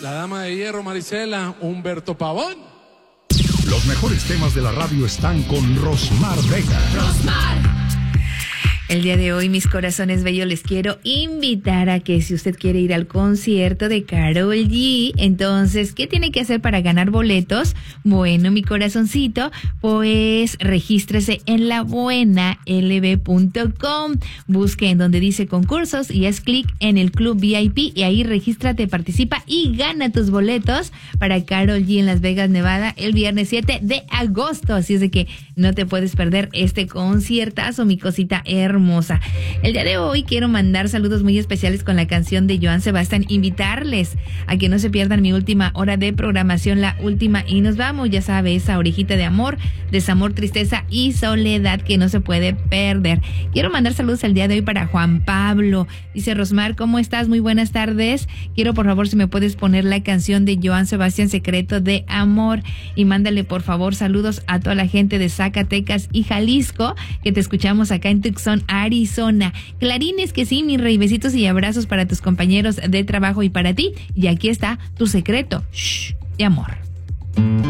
La dama de hierro, Marisela, Humberto Pavón. Los mejores temas de la radio están con Rosmar Vega. El día de hoy, mis corazones bellos, les quiero invitar a que si usted quiere ir al concierto de Karol G, entonces, ¿qué tiene que hacer para ganar boletos? Bueno, mi corazoncito, pues regístrese en labuenalb.com, busque en donde dice concursos y haz clic en el Club VIP y ahí regístrate, participa y gana tus boletos para Karol G en Las Vegas, Nevada, el viernes 7 de agosto. Así es de que no te puedes perder este conciertazo, mi cosita hermosa. El día de hoy quiero mandar saludos muy especiales con la canción de Joan Sebastián, invitarles a que no se pierdan mi última hora de programación, la última y nos vamos, ya sabe, esa orejita de amor, desamor, tristeza y soledad que no se puede perder. Quiero mandar saludos el día de hoy para Juan Pablo. Dice: Rosmar, ¿cómo estás? Muy buenas tardes. Quiero, por favor, si me puedes poner la canción de Joan Sebastián, Secreto de Amor, y mándale, por favor, saludos a toda la gente de Zacatecas y Jalisco, que te escuchamos acá en Tucson, Arizona. Clarines que sí, mis rey, besitos y abrazos para tus compañeros de trabajo y para ti. Y aquí está tu secreto de amor.